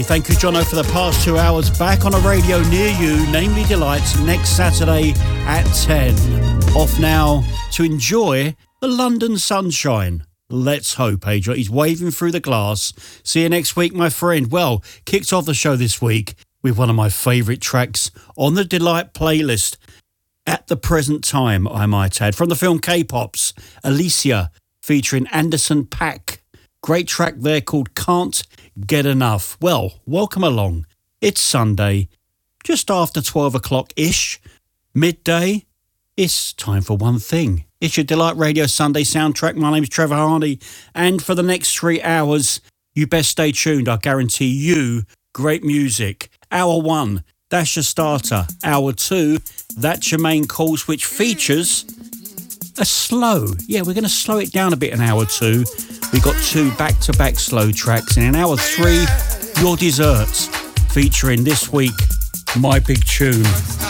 Thank you, Jono, for the past 2 hours. Back on a radio near you, namely Delights, next Saturday at 10. Off now to enjoy the London sunshine. Let's hope, Adrian. He's waving through the glass. See you next week, my friend. Well, kicked off the show this week with one of my favourite tracks on the Delight playlist at the present time, I might add. From the film K-Pops, Alicia, featuring Anderson .Paak. Great track there called Can't Get Enough. Well, welcome along. It's Sunday, just after 12 o'clock-ish, midday. It's time for one thing. It's your Delight Radio Sunday soundtrack. My name's Trevor Hardy, and for the next 3 hours, you best stay tuned. I guarantee you great music. Hour 1, that's your starter. Hour 2, that's your main course, which features a slow. Yeah, we're going to slow it down a bit in hour 2. We've got 2 back-to-back slow tracks. And in hour 3, your desserts, featuring this week, my big tune.